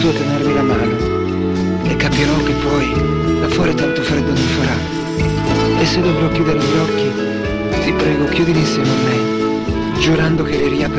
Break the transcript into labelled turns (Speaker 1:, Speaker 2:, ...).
Speaker 1: suo tenermi la mano e capirò che poi là fuori tanto freddo non farà. E se dovrò chiudere gli occhi, ti prego chiudili insieme a me, giurando che li riaprirò